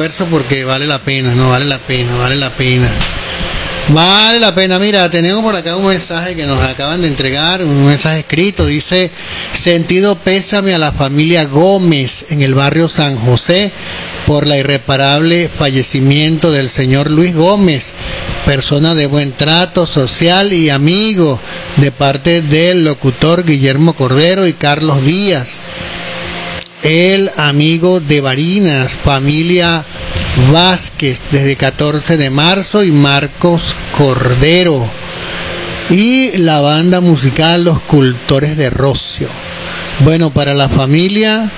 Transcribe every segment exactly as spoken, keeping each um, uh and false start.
esfuerzo porque vale la pena, no vale la pena, vale la pena. Vale la pena. Mira, tenemos por acá un mensaje que nos acaban de entregar, un mensaje escrito, dice: sentido pésame a la familia Gómez en el barrio San José por la irreparable fallecimiento del señor Luis Gómez, persona de buen trato social y amigo, de parte del locutor Guillermo Cordero y Carlos Díaz, el amigo de Barinas, familia Vázquez, desde catorce de marzo, y Marcos Cordero, y la banda musical Los Cultores de Rocio. Bueno, para la familia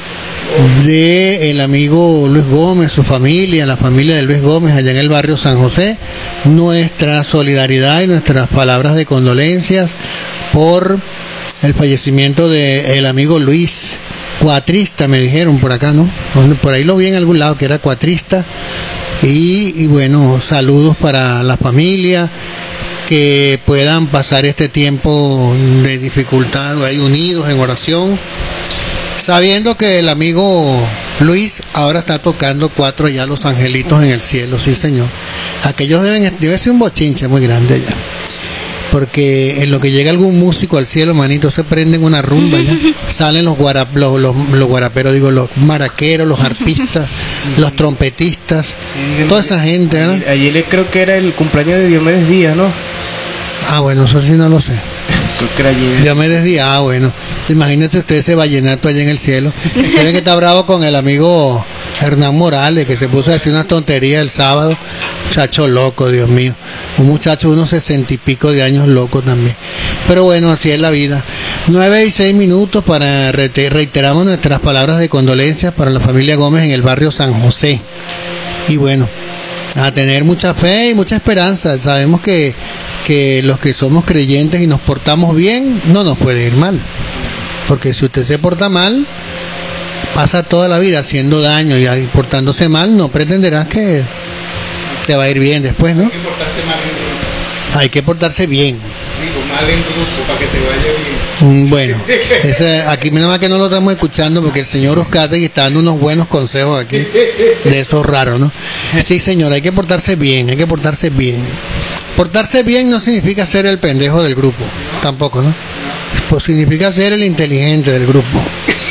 de el amigo Luis Gómez, su familia, la familia de Luis Gómez allá en el barrio San José, nuestra solidaridad y nuestras palabras de condolencias por el fallecimiento de el amigo Luis, cuatrista, me dijeron por acá, ¿no? Por ahí lo vi en algún lado que era cuatrista. Y, y bueno, saludos para la familia, que puedan pasar este tiempo de dificultad ahí unidos en oración, sabiendo que el amigo Luis ahora está tocando cuatro ya los angelitos en el cielo. Sí, señor. Aquellos deben, debe ser un bochinche muy grande ya, porque en lo que llega algún músico al cielo, manito, se prenden una rumba ya. Salen los, guarap, los, los, los guaraperos, digo, los maraqueros, los arpistas, los trompetistas, sí, toda esa gente, ¿no? Ayer creo que era el cumpleaños de Diomedes Díaz, ¿no? Ah, bueno, eso sí no lo sé. Creo que era ayer. Diomedes Díaz, ah, bueno. Imagínense usted ese vallenato allá en el cielo. Deben que está bravo con el amigo Hernán Morales, que se puso a decir una tontería el sábado. Muchacho loco, Dios mío. Un muchacho de unos sesenta y pico de años, loco también. Pero bueno, así es la vida. Nueve y seis minutos para reiteramos nuestras palabras de condolencias para la familia Gómez en el barrio San José. Y bueno, a tener mucha fe y mucha esperanza. Sabemos que, que los que somos creyentes y nos portamos bien, no nos puede ir mal. Porque si usted se porta mal, pasa toda la vida haciendo daño y portándose mal, no pretenderás que te va a ir bien después, ¿no? Hay que portarse mal en grupo. Hay que portarse bien. Digo, mal en grupo para que te vaya bien. Bueno, ese, aquí nada más que no lo estamos escuchando porque el señor Oscate está dando unos buenos consejos aquí de esos raros, ¿no? Sí, señor, hay que portarse bien, hay que portarse bien. Portarse bien no significa ser el pendejo del grupo, tampoco, ¿no? Pues significa ser el inteligente del grupo.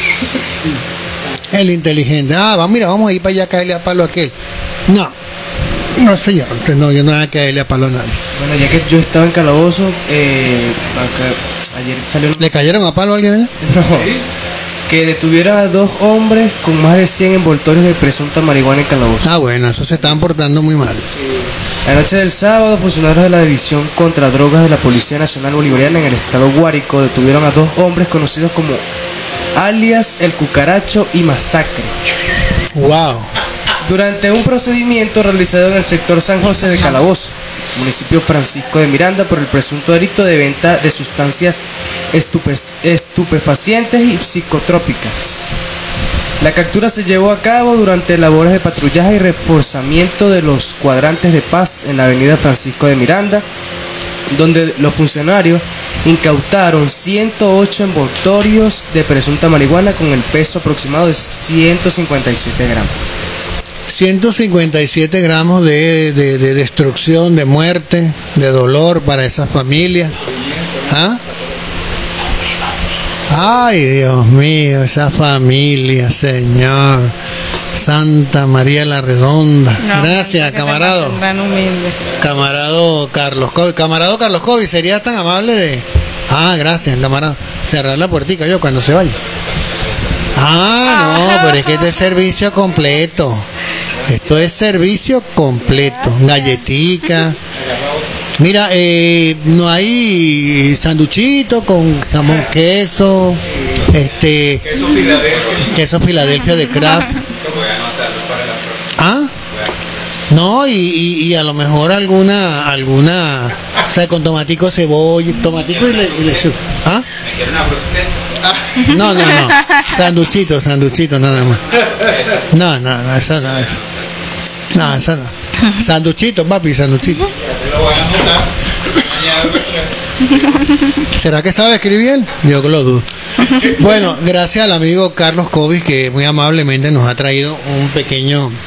El inteligente. Ah, va, mira, vamos a ir para allá a caerle a palo a aquel. No, no señor, no, yo no voy a caerle a palo a nadie. Bueno, ya que yo estaba en calabozo, eh, acá, ayer salió... ¿Le cayeron a palo a alguien? ¿Eh? No, que detuvieron a dos hombres con más de cien envoltorios de presunta marihuana en calabozo. Ah, bueno, eso se están portando muy mal. La noche del sábado, funcionarios de la División contra Drogas de la Policía Nacional Bolivariana en el estado Guárico detuvieron a dos hombres conocidos como alias El Cucaracho y Masacre. Wow. Durante un procedimiento realizado en el sector San José de Calabozo, municipio Francisco de Miranda, por el presunto delito de venta de sustancias estupe estupefacientes y psicotrópicas. La captura se llevó a cabo durante labores de patrullaje y reforzamiento de los cuadrantes de paz en la avenida Francisco de Miranda, donde los funcionarios incautaron ciento ocho envoltorios de presunta marihuana con el peso aproximado de ciento cincuenta y siete gramos. ciento cincuenta y siete gramos de, de, de destrucción, de muerte, de dolor para esa familia. ¿Ah? Ay, Dios mío, esa familia, Señor. Santa María la Redonda. No, gracias, camarado. Camarado Carlos Covi. Camarado Carlos Covi, ¿sería tan amable de... Ah, gracias, camarado. Cerrar la puertica yo cuando se vaya. Ah, no, pero es que este es servicio completo. Esto es servicio completo. Galletica. Mira, eh, no hay sanduchito con jamón, queso, este, queso Filadelfia, queso Filadelfia de Kraft. Ah, no, y, y, y a lo mejor alguna, alguna, o sea, con tomatico, cebolla, tomatico y, le, y lechuga. ¿Ah? No, no, no, sanduchito, sanduchito nada más. No, no, no, esa no es. No, esa no. Sanduchito, papi, sanduchito. ¿Será que sabe escribir? Yo que lo dudo. Bueno, gracias al amigo Carlos Covis, que muy amablemente nos ha traído un pequeño